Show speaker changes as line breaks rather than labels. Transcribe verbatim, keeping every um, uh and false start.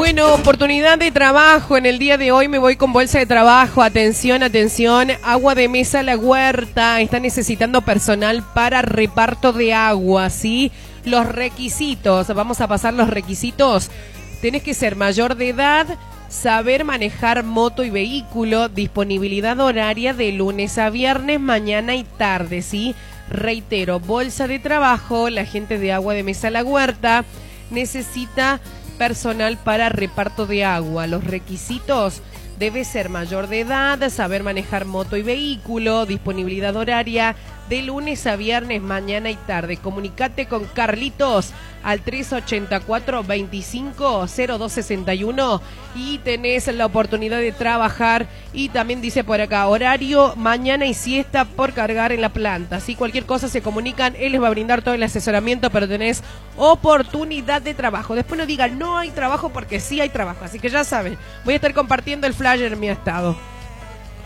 Bueno, oportunidad de trabajo. En el día de hoy me voy con bolsa de trabajo. Atención, atención. Agua de Mesa La Huerta está necesitando personal para reparto de agua, ¿sí? Los requisitos. Vamos a pasar los requisitos. Tenés que ser mayor de edad, saber manejar moto y vehículo, disponibilidad horaria de lunes a viernes, mañana y tarde, ¿sí? Reitero, bolsa de trabajo. La gente de Agua de Mesa La Huerta necesita personal para reparto de agua. Los requisitos: debe ser mayor de edad, saber manejar moto y vehículo, disponibilidad horaria de lunes a viernes, mañana y tarde. Comunicate con Carlitos al tres ochenta y cuatro, veinticinco, cero dos sesenta y uno y tenés la oportunidad de trabajar. Y también dice por acá, horario mañana y siesta por cargar en la planta. Si cualquier cosa se comunican, él les va a brindar todo el asesoramiento, pero tenés oportunidad de trabajo. Después no digan no hay trabajo, porque sí hay trabajo. Así que ya saben, voy a estar compartiendo el flyer en mi estado.